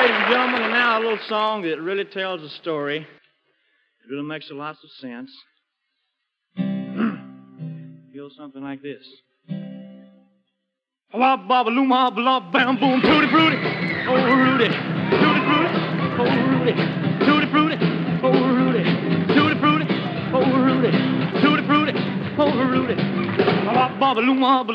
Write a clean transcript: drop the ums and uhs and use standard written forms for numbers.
ladies and gentlemen, and now a little song that really tells a story. It really makes lots of sense. It goes something like this. Wop, bop, loom, hop, lop, bam, boom, tutti frutti, oh, Rudy, tutti frutti, oh, Rudy, tutti frutti, oh, Rudy, tutti frutti, oh, Rudy, tutti frutti, oh, Rudy. Wop, bop, loom, hop,